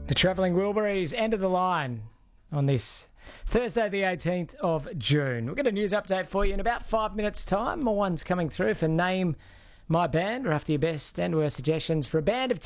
The Travelling Wilburys, end of the line on this Thursday the 18th of June. We'll get a news update for you in about 5 minutes' time. More ones coming through for Name My Band. We're after your best and worst suggestions for a band of